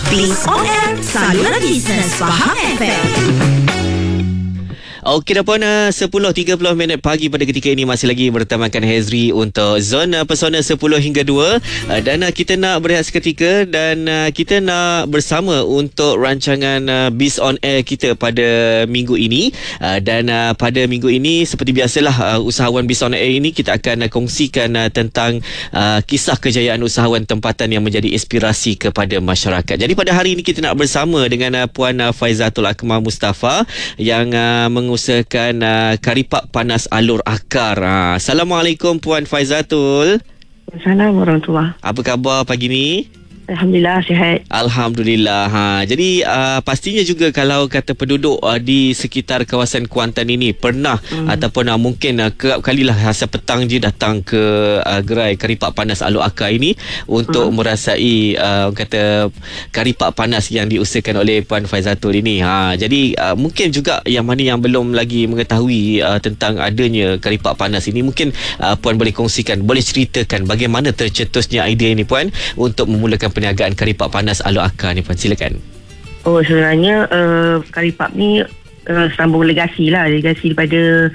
Biz On Air, saluran bisnes Faham FM. Okey dah pun 10.30 pagi pada ketika ini masih lagi bertemakan Hazri untuk Zona Pesona 10 hingga 2 dan kita nak berehat seketika dan kita nak bersama untuk rancangan Biz On Air kita pada minggu ini dan pada minggu ini seperti biasalah usahawan Biz On Air ini kita akan kongsikan tentang kisah kejayaan usahawan tempatan yang menjadi inspirasi kepada masyarakat. Jadi pada hari ini kita nak bersama dengan Puan Faizatul Akmal Mustafa yang mengusahakan Karipak Panas Alur Akar. Assalamualaikum Puan Faizatul. Assalamualaikum warahmatullahi. Apa khabar pagi ni? Alhamdulillah sihat. Alhamdulillah. Jadi pastinya juga kalau kata penduduk di sekitar kawasan Kuantan ini pernah ataupun mungkin kerap kalilah hasil petang je datang ke gerai Karipak Panas Alur Akar ini untuk merasai kata karipak panas yang diusahakan oleh Puan Faizatul ini. Jadi mungkin juga yang mana yang belum lagi mengetahui tentang adanya karipak panas ini, mungkin Puan boleh kongsikan, boleh ceritakan bagaimana tercetusnya idea ini Puan untuk memulakan perniagaan Karipak Panas Alur Akar ni Puan, silakan. Oh, sebenarnya Karipak ni sambung legasi daripada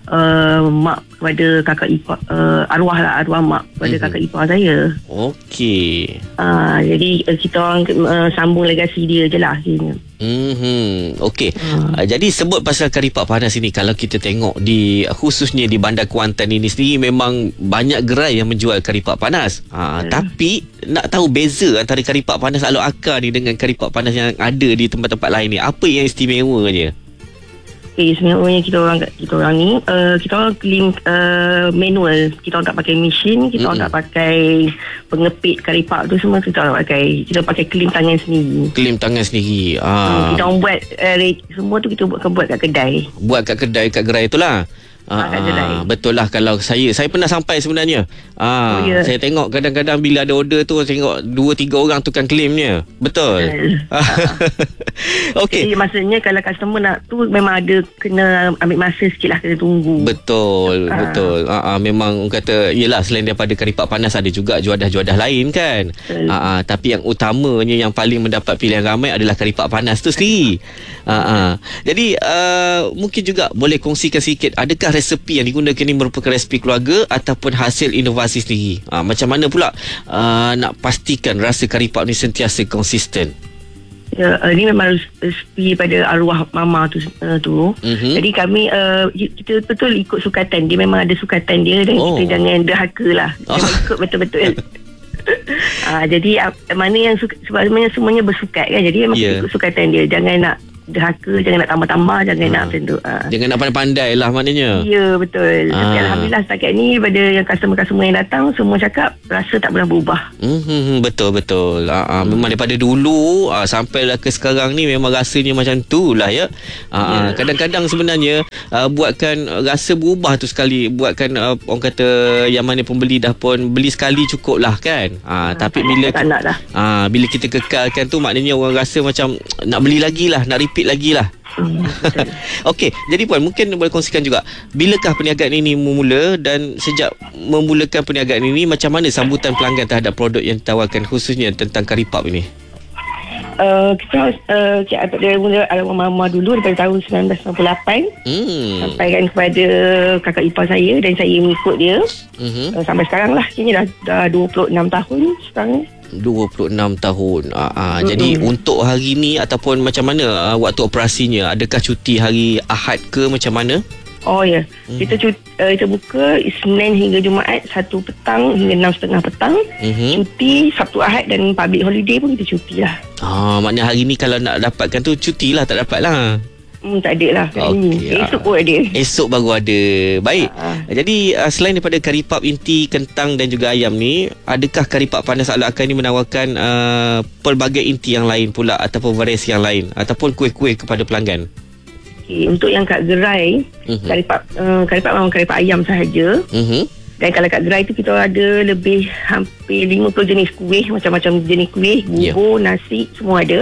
mak kepada kakak ipar, arwah mak kepada kakak ipar saya. Okey. Jadi kita orang sambung legasi dia je lah akhirnya. Okey. Jadi sebut pasal Karipak Panas ini, kalau kita tengok di khususnya di Bandar Kuantan ini sendiri memang banyak gerai yang menjual Karipak Panas. Tapi nak tahu beza antara Karipak Panas Alur Akar ni dengan Karipak Panas yang ada di tempat-tempat lain ni, apa yang istimewanya? Sebenarnya kita orang ni kita orang clean manual. Kita orang tak pakai mesin, kita orang tak pakai pengepit karipak tu, semua kita orang pakai clean tangan sendiri. Clean tangan sendiri. Kita orang buat semua tu kita buat kat kedai. Buat kat kedai, kat gerai tu lah. Betul lah. Kalau saya pernah sampai sebenarnya. Saya tengok kadang-kadang bila ada order tu, saya tengok 2-3 orang tukang claimnya. Betul. Okey. Jadi maksudnya kalau customer nak tu memang ada kena ambil masa sikit lah, kena tunggu. Betul. Memang kata yelah, selain daripada Karipak Panas ada juga juadah-juadah lain kan. Tapi yang utamanya yang paling mendapat pilihan ramai adalah Karipak Panas tu sendiri. Jadi mungkin juga boleh kongsikan sikit, adakah resepi yang digunakan ini merupakan resepi keluarga ataupun hasil inovasi sendiri? Macam mana pula nak pastikan rasa karipak ni sentiasa konsisten? Ini memang resepi pada arwah mama tu. Jadi kami kita betul ikut sukatan dia, memang ada sukatan dia dan kita jangan derhaka lah. Memang ikut betul-betul. Jadi mana yang sebenarnya semuanya bersukat kan, jadi memang ikut sukatan dia, jangan nak derhaka, jangan nak tambah-tambah, jangan nak macam tu. Jangan nak pandai-pandai lah maknanya. Ya, betul. Tapi Alhamdulillah setakat ni pada yang customer-customer yang datang, semua cakap rasa tak pernah berubah. Betul. Memang daripada dulu sampailah ke sekarang ni memang rasanya macam tu lah ya. Kadang-kadang sebenarnya buatkan rasa berubah tu sekali, buatkan orang kata yang mana pembeli dah pun beli sekali cukup lah kan. Tapi bila bila kita kekalkan tu, maknanya orang rasa macam nak beli lagi lah, nak repeat lagi lah. Okey, jadi Puan mungkin boleh kongsikan juga, bilakah perniagaan ini memula dan sejak memulakan perniagaan ini macam mana sambutan pelanggan terhadap produk yang ditawarkan khususnya tentang Karipak ini? Kita dari mula arwah mama dulu daripada tahun 1998 sampaikan kepada kakak ipar saya dan saya mengikut dia sampai sekarang lah. Kini dah 26 tahun sekarang. 26 tahun. Jadi untuk hari ni ataupun macam mana waktu operasinya? Adakah cuti hari Ahad ke macam mana? Oh ya, kita buka Isnin hingga Jumaat 1 petang hingga 6.30 petang. Cuti Sabtu Ahad dan public holiday pun kita cuti lah. Maknanya hari ni kalau nak dapatkan tu cuti lah, tak dapat lah. Tak ada lah. Esok pun ada. Esok baru ada. Baik. Jadi selain daripada karipap inti, kentang dan juga ayam ni, adakah Karipak Panas Alur Akar ni menawarkan pelbagai inti yang lain pula ataupun variasi yang lain ataupun kuih-kuih kepada pelanggan? Untuk yang kat gerai, Karipak memang Karipak ayam sahaja. Dan kalau kat gerai tu kita ada lebih hampir 50 jenis kuih, macam-macam jenis kuih, bubur, nasi, semua ada.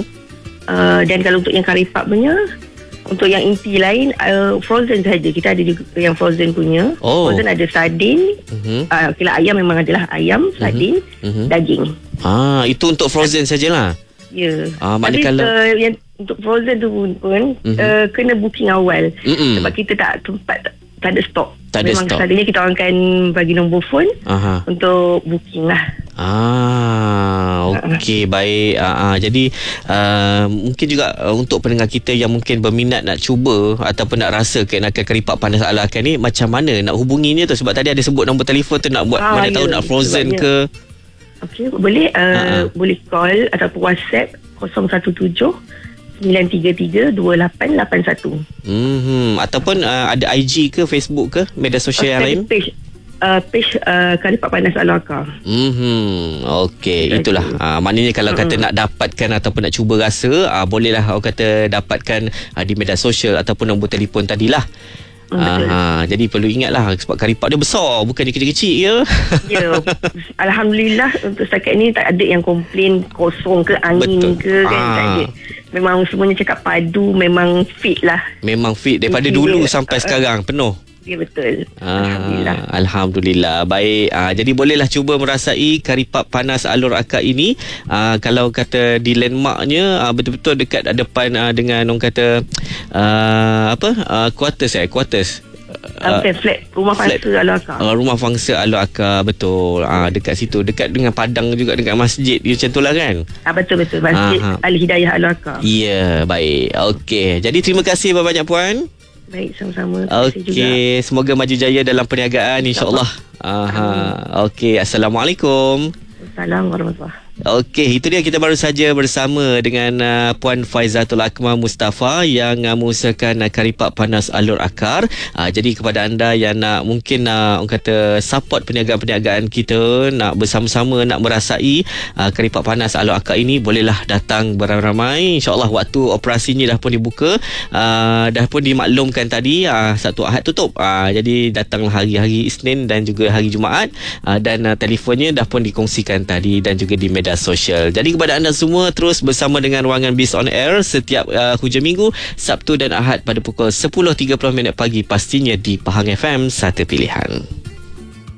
Dan kalau untuk yang Karipak punya, untuk yang inti lain, frozen saja. Kita ada juga yang frozen punya. Frozen ada sardin. Ayam memang adalah ayam, sardin, daging. Itu untuk frozen sajalah. Ya. Mana Tapi kalau yang untuk frozen tu pun kena booking awal. Sebab kita tak ada stok. Tak ada Memang stok. selalunya kita orang akan bagi nombor phone untuk booking lah. Okey, baik. Jadi mungkin juga untuk pendengar kita yang mungkin berminat nak cuba ataupun nak rasa kenakan karipak panas ala Akan ni, macam mana nak hubunginya tu? Sebab tadi ada sebut nombor telefon tu, nak buat mana tahu nak frozen ke. Okey, boleh boleh call ataupun WhatsApp 017-933-2881. Ataupun ada IG ke, Facebook ke, media sosial yang lain? Page Karipak Panas Al-Akar. Okey, itulah. Maknanya kalau kata nak dapatkan ataupun nak cuba rasa, bolehlah orang kata dapatkan di media sosial ataupun nombor telefon tadilah. Jadi perlu ingatlah, sebab karipak dia besar, bukan dia kecil-kecil je. Ya. Alhamdulillah untuk setakat ni tak ada yang komplain kosong ke, angin ke kan, tak ada. Memang semuanya cakap padu, memang fit lah. Memang fit daripada dulu sampai sekarang penuh. Ya, betul. Alhamdulillah. Baik. Jadi bolehlah cuba merasai karipak panas Alor Akar ini. Kalau kata di landmarknya betul-betul dekat depan dengan orang kata quarters. Flat rumah fangsa Alor Akar. Rumah fangsa Alor Akar, betul. Dekat situ, dekat dengan padang juga, dekat masjid dia macam tu lah kan. Betul Masjid Al-Hidayah Alor Akar. Ya, baik. Okey. Jadi terima kasih banyak puan. Baik, sama-sama. Okey, semoga maju jaya dalam perniagaan, insya-Allah. Okey, assalamualaikum. Assalamualaikum warahmatullahi. Okey, itu dia, kita baru saja bersama dengan Puan Faizatul Akmal Mustafa yang mengusahakan karipak panas Alor Akar. Jadi kepada anda yang nak mungkin nak orang kata support perniagaan-perniagaan kita, nak bersama-sama nak merasai karipak panas Alor Akar ini, bolehlah datang beramai-ramai. InsyaAllah waktu operasinya dah pun dibuka, dah pun dimaklumkan tadi, Sabtu Ahad tutup. Jadi datanglah hari-hari Isnin dan juga hari Jumaat, dan telefonnya dah pun dikongsikan tadi dan juga di media sosial. Jadi kepada anda semua, terus bersama dengan Ruangan Biz on Air setiap hujung minggu, Sabtu dan Ahad pada pukul 10.30 pagi, pastinya di Pahang FM, satu pilihan.